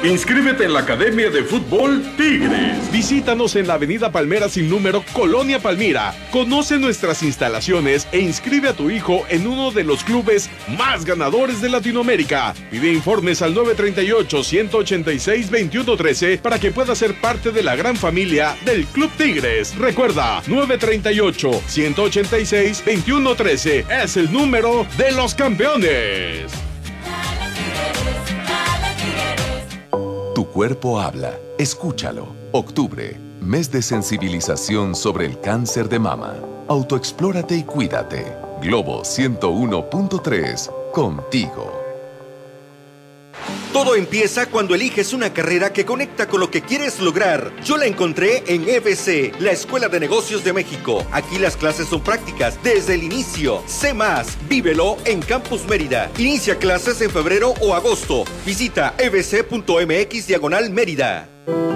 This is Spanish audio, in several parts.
Inscríbete en la Academia de Fútbol Tigres. Visítanos en la Avenida Palmera sin número, Colonia Palmira. Conoce nuestras instalaciones e inscribe a tu hijo en uno de los clubes más ganadores de Latinoamérica. Pide informes al 938-186-2113 para que pueda ser parte de la gran familia del Club Tigres. Recuerda, 938-186-2113 es el número de los campeones. Tu cuerpo habla. Escúchalo. Octubre, mes de sensibilización sobre el cáncer de mama. Autoexplórate y cuídate. Globo 101.3. Contigo. Todo empieza cuando eliges una carrera que conecta con lo que quieres lograr. Yo la encontré en EBC, la Escuela de Negocios de México. Aquí las clases son prácticas desde el inicio. Sé más, vívelo en Campus Mérida. Inicia clases en febrero o agosto. Visita ebc.mx/Mérida.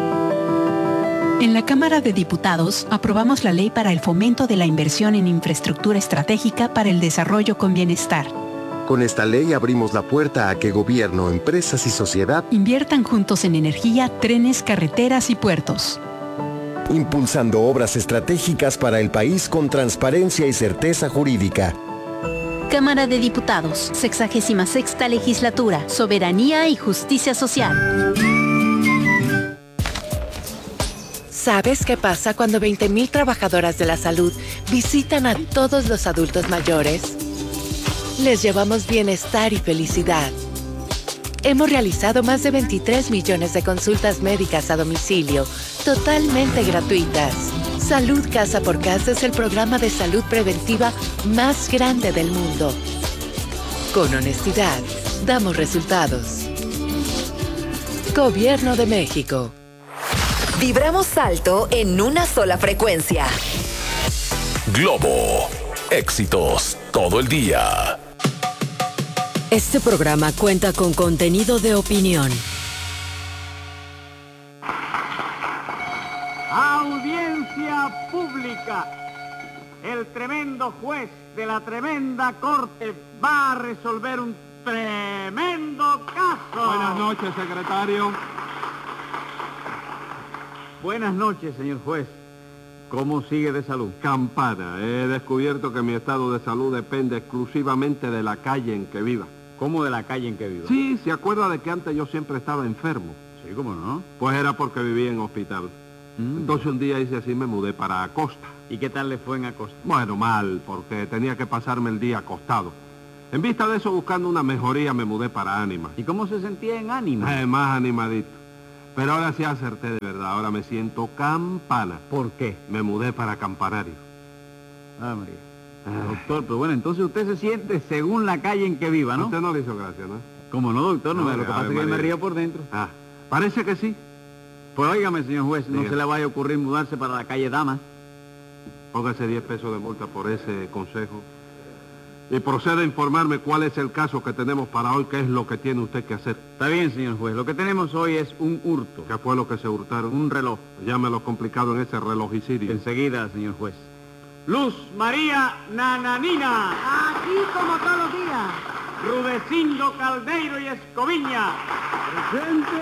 En la Cámara de Diputados aprobamos la ley para el fomento de la inversión en infraestructura estratégica para el desarrollo con bienestar. Con esta ley abrimos la puerta a que gobierno, empresas y sociedad inviertan juntos en energía, trenes, carreteras y puertos. Impulsando obras estratégicas para el país con transparencia y certeza jurídica. Cámara de Diputados, 66ª Legislatura, Soberanía y Justicia Social. ¿Sabes qué pasa cuando 20,000 trabajadoras de la salud visitan a todos los adultos mayores? Les llevamos bienestar y felicidad. Hemos realizado más de 23 millones de consultas médicas a domicilio, totalmente gratuitas. Salud Casa por Casa es el programa de salud preventiva más grande del mundo. Con honestidad, damos resultados. Gobierno de México. Vibramos alto en una sola frecuencia. Globo. Éxitos todo el día. Este programa cuenta con contenido de opinión. Audiencia pública. El tremendo juez de la tremenda corte va a resolver un tremendo caso. Buenas noches, secretario. Buenas noches, señor juez. ¿Cómo sigue de salud? Campana. He descubierto que mi estado de salud depende exclusivamente de la calle en que viva. ¿Cómo de la calle en que viva? Sí, ¿se acuerda de que antes yo siempre estaba enfermo? Sí, ¿cómo no? Pues era porque vivía en hospital. Entonces un día hice así, me mudé para Acosta. ¿Y qué tal le fue en Acosta? Bueno, mal, porque tenía que pasarme el día acostado. En vista de eso, buscando una mejoría, me mudé para Ánima. ¿Y cómo se sentía en Ánima? Más animadito. Pero ahora sí acerté de verdad, ahora me siento campana. ¿Por qué? Me mudé para Campanario. Ah, María. Doctor, pero bueno, entonces usted se siente según la calle en que viva, ¿no? Usted no le hizo gracia, ¿no? ¿Cómo no, doctor? No, lo que pasa es que me río por dentro. Ah, parece que sí. Pues óigame, señor juez, no se le vaya a ocurrir mudarse para la calle Damas. Póngase 10 pesos de multa por ese consejo. Y proceda a informarme cuál es el caso que tenemos para hoy, qué es lo que tiene usted que hacer. Está bien, señor juez. Lo que tenemos hoy es un hurto. ¿Qué fue lo que se hurtaron? Un reloj. Llámelo complicado en ese relojicidio. Enseguida, señor juez. Luz María Nananina. Aquí como todos los días. Rudecindo Caldeiro y Escoviña. Presente.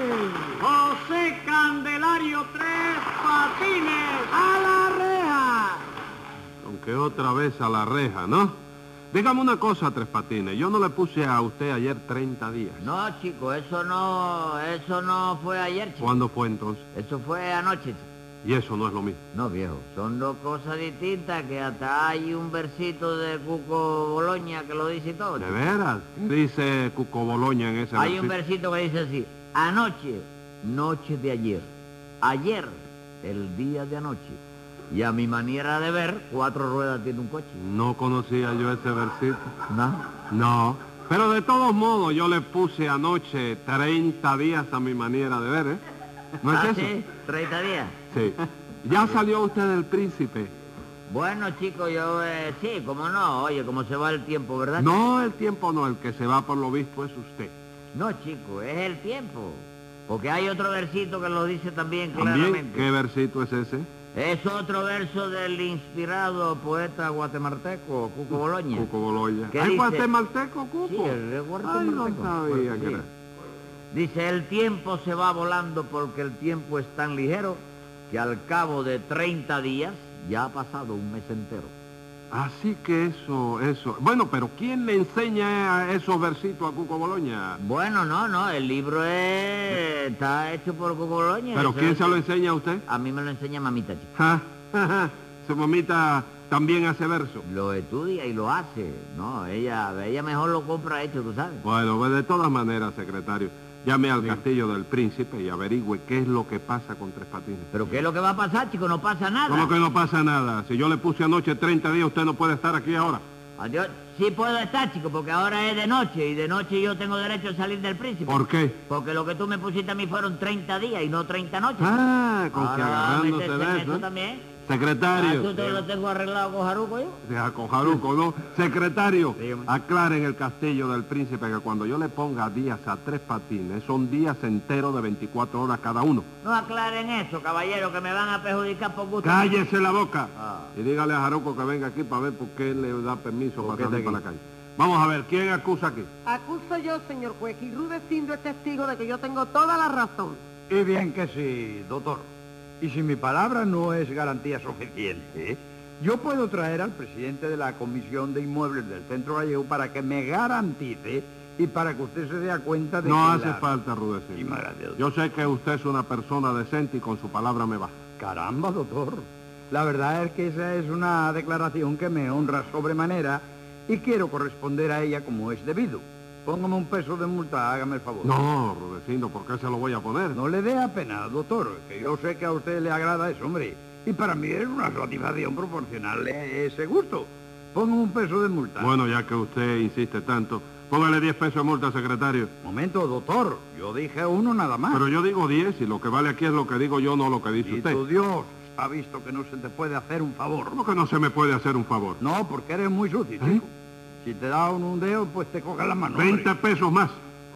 José Candelario Tres Patines. A la reja. Aunque otra vez a la reja, ¿no? Dígame una cosa, Tres Patines. Yo no le puse a usted ayer 30 días. No, chico, eso no fue ayer, chico. ¿Cuándo fue entonces? Eso fue anoche, chico. Y eso no es lo mismo. No, viejo, son dos cosas distintas, que hasta hay un versito de Cuco Boloña que lo dice todo, chico. ¿De veras? Dice Cuco Boloña en ese Hay un versito que dice así: anoche, noche de ayer. Ayer, el día de anoche. Y a mi manera de ver, 4 ruedas tiene un coche. No conocía yo ese versito. ¿No? No. Pero de todos modos, yo le puse anoche 30 días a mi manera de ver, ¿eh? ¿No es eso? ¿Sí? ¿30 días? Sí. ¿Ya salió usted del Príncipe? Bueno, chico, yo, sí, cómo no. Oye, cómo se va el tiempo, ¿verdad? No, el tiempo no. El que se va por lo visto es usted. No, chico, es el tiempo. Porque hay otro versito que lo dice también ¿También? claramente. ¿Qué versito es ese? Es otro verso del inspirado poeta guatemalteco, Cuco Boloña. Cuco Boloña. ¿Qué ¿Hay dice? guatemalteco, Cuco? Sí, el guatemalteco. Ay, no sabía que era. Dice, el tiempo se va volando porque el tiempo es tan ligero que al cabo de 30 días ya ha pasado un mes entero. Así que eso. Bueno, pero ¿quién le enseña esos versitos a Cuco Boloña? Bueno, no, el libro está hecho por Cuco Boloña. ¿Pero quién se lo enseña a usted? A mí me lo enseña mamita, chico. Su mamita también hace verso. Lo estudia y lo hace. No, ella mejor lo compra hecho, tú sabes. Bueno, pues de todas maneras, secretario, llame al Castillo del Príncipe y averigüe qué es lo que pasa con Tres Patines. ¿Pero qué es lo que va a pasar, chico? No pasa nada. ¿Cómo que no pasa nada? Si yo le puse anoche 30 días, usted no puede estar aquí ahora. Yo sí puedo estar, chico, porque ahora es de noche y de noche yo tengo derecho a salir del Príncipe. ¿Por qué? Porque lo que tú me pusiste a mí fueron 30 días y no 30 noches. Ah, con ahora que agarrándose de eso. También. Secretario. ¿Tú te lo tengo arreglado con Jaruco yo? Ya, con Jaruco, no. Secretario, aclare en el Castillo del Príncipe que cuando yo le ponga días a Tres Patines, son días enteros de 24 horas cada uno. No aclaren eso, caballero, que me van a perjudicar por gusto. ¡Cállese la boca! Y dígale a Jaruco que venga aquí para ver por qué le da permiso para salir para la calle. Vamos a ver, ¿quién acusa aquí? Acuso yo, señor juez, y Rudecindo es testigo de que yo tengo toda la razón. Y bien que sí, doctor. Y si mi palabra no es garantía suficiente, yo puedo traer al presidente de la Comisión de Inmuebles del Centro Gallego para que me garantice y para que usted se dé cuenta de no que hace falta, Rudecindo. Yo sé que usted es una persona decente y con su palabra me basta. Caramba, doctor. La verdad es que esa es una declaración que me honra sobremanera y quiero corresponder a ella como es debido. Póngame un peso de multa, hágame el favor. No, Rudecindo, ¿por qué se lo voy a poner? No le dé pena, doctor, que yo sé que a usted le agrada eso, hombre. Y para mí es una satisfacción proporcionarle ese gusto. Póngame un peso de multa. Bueno, ya que usted insiste tanto, póngale 10 pesos de multa, secretario. Momento, doctor, yo dije uno nada más. Pero yo digo 10 y lo que vale aquí es lo que digo yo, no lo que dice usted. Y tu Dios ha visto que no se te puede hacer un favor. ¿Cómo que no se me puede hacer un favor? No, porque eres muy sucio, chico. Si te da un dedo, pues te coge la mano. 20 pesos más.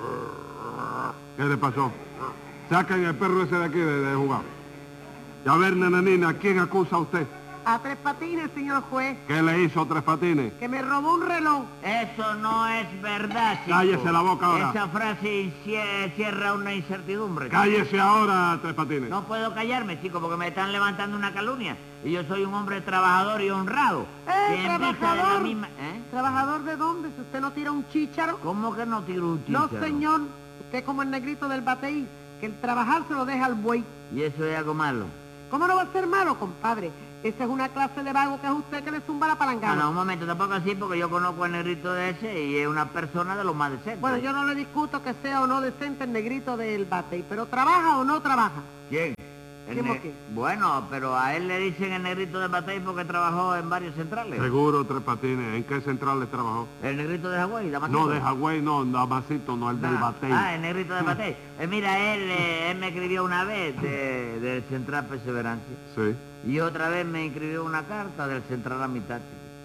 ¿Qué le pasó? Saquen el perro ese de aquí de jugar. Y a ver, nananina, ¿quién acusa a usted? A Tres Patines, señor juez. ¿Qué le hizo Tres Patines? Que me robó un reloj. Eso no es verdad, chico. Cállese la boca ahora. Esa frase cierra una incertidumbre. Cállese ahora, Tres Patines. No puedo callarme, chico, porque me están levantando una calumnia. Y yo soy un hombre trabajador y honrado. ¿Trabajador? ¿Trabajador de dónde? Si usted no tira un chícharo. ¿Cómo que no tiro un chícharo? No, señor. Usted como el negrito del bateí, que el trabajar se lo deja al buey. ¿Y eso es algo malo? ¿Cómo no va a ser malo, compadre? Esa es una clase de vago que es usted que le zumba la palangana. No, un momento, tampoco así, porque yo conozco al negrito de ese y es una persona de lo más decente. Bueno, yo no le discuto que sea o no decente el negrito del bateí, pero ¿trabaja o no trabaja? ¿Quién? Bueno, pero a él le dicen el negrito de Batey porque trabajó en varios centrales. Seguro, Tres Patines. ¿En qué centrales trabajó? El negrito de Hawái, Damasito. No, de Hawái no, Damasito, no, el del Batey. El negrito de Batey. Mira, él me escribió una vez del Central Perseverancia. Sí. Y otra vez me escribió una carta del Central Amistad.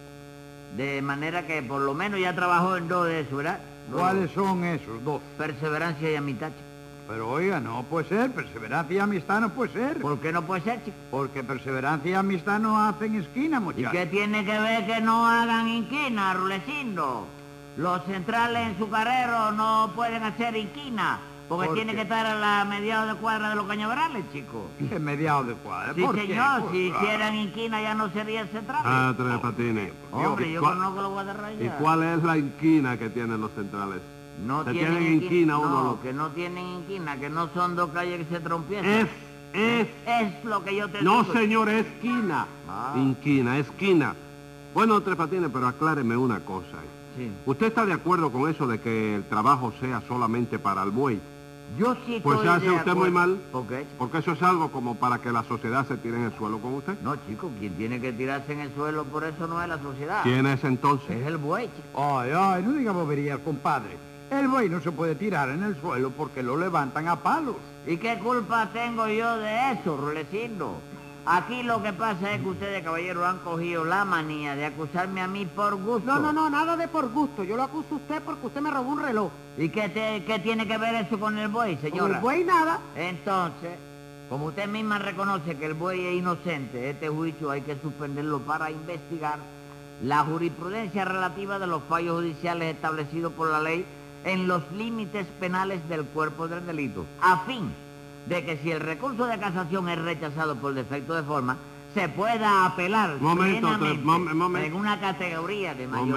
De manera que por lo menos ya trabajó en dos de esos, ¿verdad? ¿Cuáles son esos dos? Perseverancia y Amistad. Pero oiga, no puede ser, perseverancia y amistad no puede ser. ¿Por qué no puede ser, chico? Porque perseverancia y amistad no hacen esquina, muchachos. ¿Y qué tiene que ver que no hagan esquina, Rulecindo? Los centrales en su carrero no pueden hacer esquina, porque tiene que estar a la mediados de cuadra de los cañaverales, chico. ¿Qué mediados de cuadra? Sí, señor, si hicieran esquina ya no sería central. Ah, Tres Patines. Hombre, yo conozco los guadarrayas. ¿Y cuál es la inquina que tienen los centrales? No tienen inquina, que no tienen inquina, que no son dos calles que se trompiesan. Es lo que yo te digo. No, señor, esquina. Inquina, esquina. Bueno, Tres Patines, pero acláreme una cosa. Sí. ¿Usted está de acuerdo con eso de que el trabajo sea solamente para el buey? Yo sí Pues estoy se hace de usted acuerdo. muy mal. ¿Por qué? Porque eso es algo como para que la sociedad se tire en el suelo con usted. No, chico, quien tiene que tirarse en el suelo por eso no es la sociedad. ¿Quién es entonces? Es el buey, chico. Ay, no diga boberías, compadre. El buey no se puede tirar en el suelo porque lo levantan a palos. ¿Y qué culpa tengo yo de eso, Rulecindo? Aquí lo que pasa es que ustedes, caballeros, han cogido la manía de acusarme a mí por gusto. No, nada de por gusto. Yo lo acuso a usted porque usted me robó un reloj. ¿Y qué tiene que ver eso con el buey, señora? Con el buey nada. Entonces, como usted misma reconoce que el buey es inocente, este juicio hay que suspenderlo para investigar la jurisprudencia relativa de los fallos judiciales establecidos por la ley en los límites penales del cuerpo del delito, a fin de que si el recurso de casación es rechazado por defecto de forma, se pueda apelar plenamente en una categoría de mayor...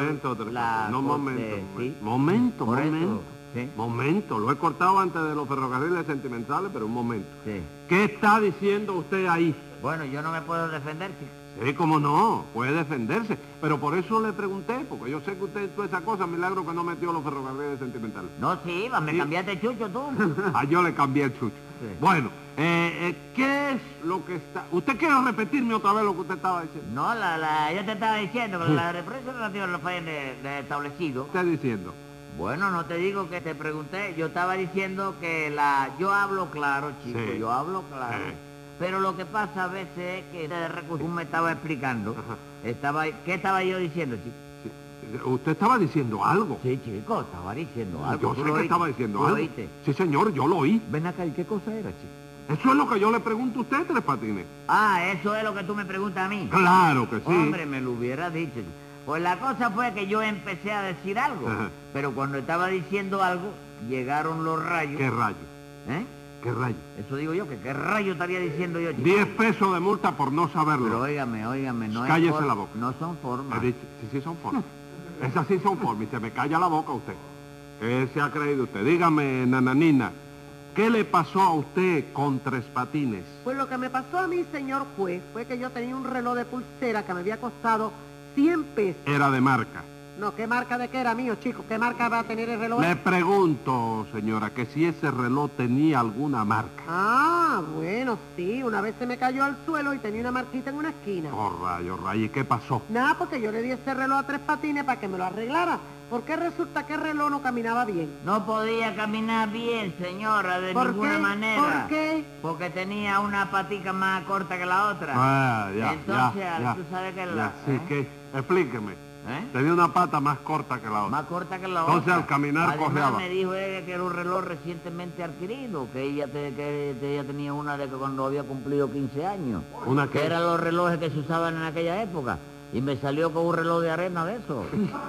Momento, lo he cortado antes de los ferrocarriles sentimentales, pero un momento. Sí. ¿Qué está diciendo usted ahí? Bueno, yo no me puedo defender, chico. Sí, cómo no, puede defenderse, pero por eso le pregunté, porque yo sé que usted toda esa cosa, milagro que no metió los ferrocarriles sentimentales. No, sí, me cambiaste chucho tú. Yo le cambié el chucho. Sí. Bueno, ¿qué es lo que está...? ¿Usted quiere repetirme otra vez lo que usted estaba diciendo? No, yo te estaba diciendo que la represión relativa a los fallos de establecido... ¿Qué está diciendo? Bueno, no te digo que te pregunté, yo estaba diciendo que yo hablo claro, chico, sí. Yo hablo claro. Pero lo que pasa a veces es que de recursos me estaba explicando. ¿Qué estaba yo diciendo, chico? Sí. ¿Usted estaba diciendo algo? Sí, chico, estaba diciendo algo. Yo sé que estaba diciendo algo. ¿Oíste? Sí, señor, yo lo oí. Ven acá, ¿y qué cosa era, chico? Eso es lo que yo le pregunto a usted, Tres Patines. Ah, eso es lo que tú me preguntas a mí. Claro que sí. Hombre, me lo hubiera dicho. Pues la cosa fue que yo empecé a decir algo, pero cuando estaba diciendo algo, llegaron los rayos. ¿Qué rayos? ¿Qué rayos? Eso digo yo, que qué rayo estaría diciendo yo, chico. 10 pesos de multa por no saberlo. Pero óigame, no cállese la boca. No son formas. Sí son formas. Esas sí son formas y se me calla la boca usted. ¿Qué se ha creído usted? Dígame, nananina, ¿qué le pasó a usted con Tres Patines? Pues lo que me pasó a mí, señor juez, fue que yo tenía un reloj de pulsera que me había costado 100 pesos. Era de marca. No, ¿qué marca de qué era, mío, chico? ¿Qué marca va a tener el reloj? Le pregunto, señora, que si ese reloj tenía alguna marca. Ah, bueno, sí. Una vez se me cayó al suelo y tenía una marquita en una esquina. Oh, rayo. ¿Y qué pasó? Nada, porque yo le di ese reloj a Tres Patines para que me lo arreglara. Porque resulta que el reloj no caminaba bien. No podía caminar bien, señora, de ninguna manera. ¿Por qué? Porque tenía una patica más corta que la otra. Entonces, tú sabes que sí, que explíqueme. Tenía una pata más corta que la otra. Más corta que la otra. Entonces al caminar cojeaba. Me dijo ella que era un reloj recientemente adquirido, que ella tenía una de que cuando había cumplido 15 años. ¿Una qué? Que eran los relojes que se usaban en aquella época. Y me salió con un reloj de arena de eso.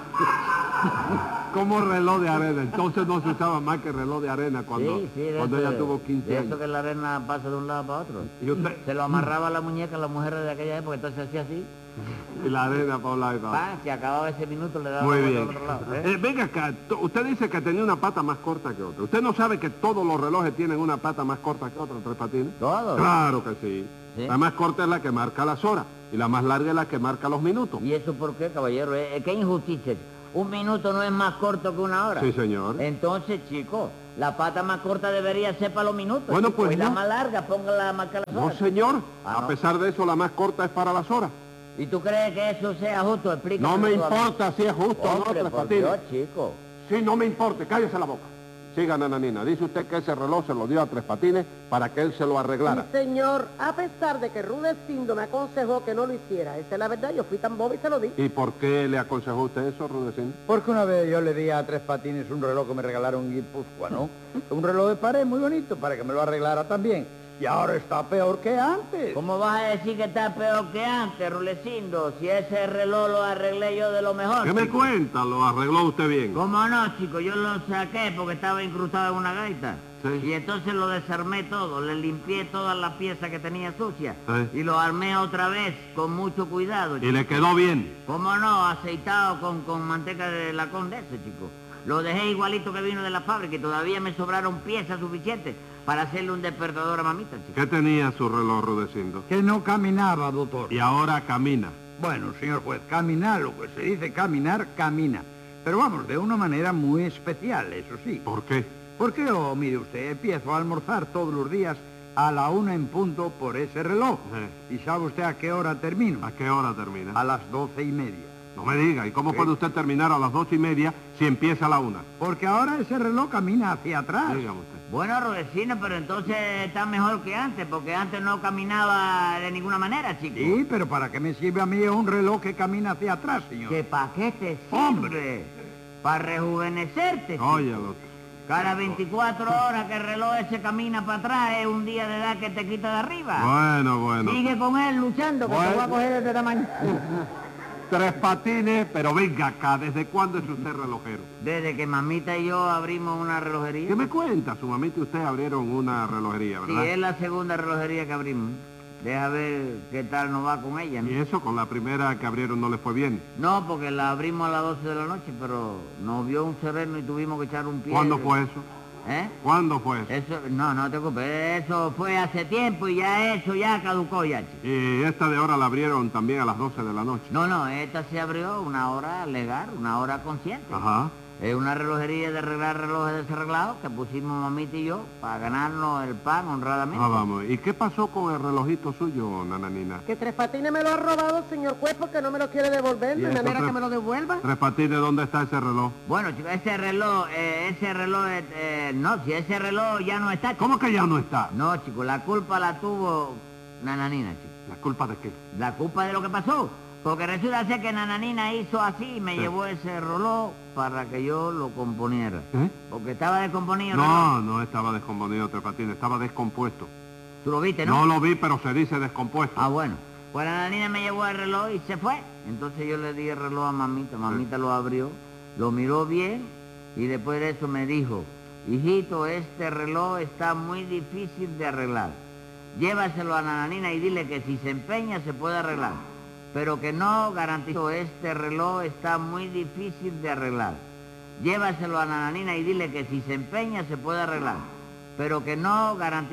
¿Cómo reloj de arena? Entonces no se usaba más que reloj de arena cuando ella tuvo 15 años. Eso que la arena pasa de un lado para otro. ¿Y usted? Se lo amarraba a la muñeca a las mujeres de aquella época, entonces hacía así. Y la arena para un lado y para otro. Si acababa ese minuto le daba muy bien. al otro lado. Venga acá, usted dice que tenía una pata más corta que otra. ¿Usted no sabe que todos los relojes tienen una pata más corta que otra, Tres Patines? ¿Todos? Claro que sí. La más corta es la que marca las horas y la más larga es la que marca los minutos. ¿Y eso por qué, caballero? ¿Qué injusticia? ¿Un minuto no es más corto que una hora? Sí, señor. Entonces, chico, la pata más corta debería ser para los minutos. Bueno, chico, pues y la más larga, póngala a marcar las horas. No, señor. A pesar de eso, la más corta es para las horas. ¿Y tú crees que eso sea justo? Explícame. No me importa si es justo o no, Tres Patines. Dios, chico. Sí, no me importa. Cállese la boca. Siga, nananina. Dice usted que ese reloj se lo dio a Tres Patines para que él se lo arreglara. Sí, señor. A pesar de que Rudecindo me aconsejó que no lo hiciera. Esa es la verdad. Yo fui tan boba y se lo di. ¿Y por qué le aconsejó usted eso, Rudecindo? Porque una vez yo le di a Tres Patines un reloj que me regalaron en Guipúzcoa, ¿no? Un reloj de pared muy bonito para que me lo arreglara también. Y ahora está peor que antes. ¿Cómo vas a decir que está peor que antes, Rulecindo? Si ese reloj lo arreglé yo de lo mejor. ¿Qué me cuenta? ¿Lo arregló usted bien? ¿Cómo no, chico? Yo lo saqué porque estaba incrustado en una gaita. Sí. Y entonces lo desarmé todo, le limpié todas las piezas que tenía sucias. Sí. Y lo armé otra vez con mucho cuidado, chico. ¿Y le quedó bien? ¿Cómo no? Aceitado con manteca de la Condesa, chico. Lo dejé igualito que vino de la fábrica y todavía me sobraron piezas suficientes para hacerle un despertador a mamita, chico. ¿Qué tenía su reloj, Rudecindo? Que no caminaba, doctor. Y ahora camina. Bueno, señor juez, caminar, lo que se dice caminar, camina. Pero vamos, de una manera muy especial, eso sí. ¿Por qué? Porque yo, mire usted, empiezo a almorzar todos los días a la 1 en punto por ese reloj. ¿Y sabe usted a qué hora termino? ¿A qué hora termina? A las 12:30. No me diga, ¿y cómo puede usted terminar a las 2:30 si empieza a la 1? Porque ahora ese reloj camina hacia atrás. Dígame usted. Bueno, Rodecino, pero entonces está mejor que antes, porque antes no caminaba de ninguna manera, chico. Sí, pero ¿para qué me sirve a mí un reloj que camina hacia atrás, señor? ¿Que para qué te sirve? ¡Hombre! Para rejuvenecerte, chico. Óyalo. Cada 24 horas que el reloj ese camina para atrás es un día de edad que te quita de arriba. Bueno. Sigue con él luchando, que te voy a coger de tamaño. Tres Patines, pero venga acá, ¿desde cuándo es usted relojero? Desde que mamita y yo abrimos una relojería. ¿Qué me cuenta? Su mamita y usted abrieron una relojería, ¿verdad? Sí, es la segunda relojería que abrimos. Deja ver qué tal nos va con ella, ¿no? ¿Y eso con la primera que abrieron no les fue bien? No, porque la abrimos a las 12 de la noche, pero nos vio un sereno y tuvimos que echar un pie. ¿Cuándo fue eso? ¿Eh? ¿Cuándo fue eso? Eso, no te preocupes, eso fue hace tiempo y ya eso ya caducó ya, chico. ¿Y esta de ahora la abrieron también a las 12 de la noche? No, esta se abrió una hora legal, una hora consciente. Ajá. Es una relojería de arreglar relojes desarreglados que pusimos mamita y yo para ganarnos el pan honradamente. Ah, vamos. ¿Y qué pasó con el relojito suyo, Nananina? Que Tres Patines me lo ha robado, señor juez, porque no me lo quiere devolver, de manera que me lo devuelva. Tres Patines, ¿dónde está ese reloj? Bueno, chicos, ese reloj, no, si ese reloj ya no está. ¿Cómo que ya no está? No, chicos, la culpa la tuvo Nananina, chicos. ¿La culpa de qué? La culpa de lo que pasó. Porque resulta ser que Nananina hizo así y me llevó ese reloj para que yo lo componiera. ¿Eh? Porque estaba descomponido. No estaba descomponido, Tres Patines, estaba descompuesto. ¿Tú lo viste, no? No lo vi, pero se dice descompuesto. Ah, bueno. Pues Nananina me llevó el reloj y se fue. Entonces yo le di el reloj a mamita. Mamita lo abrió, lo miró bien y después de eso me dijo: hijito, este reloj está muy difícil de arreglar. Llévaselo a Nananina y dile que si se empeña se puede arreglar, pero que no garantizo. Este reloj está muy difícil de arreglar. Llévaselo a Nananina y dile que si se empeña se puede arreglar, pero que no garantizo.